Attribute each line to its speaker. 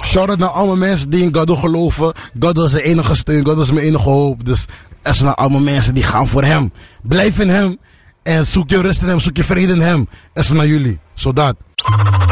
Speaker 1: Shout-out naar allemaal mensen die in God geloven. God is de enige steun, God is mijn enige hoop. Dus er zijn allemaal mensen die gaan voor hem. Blijf in hem en zoek je rust in hem, zoek je vrede in hem. En naar jullie, zodat.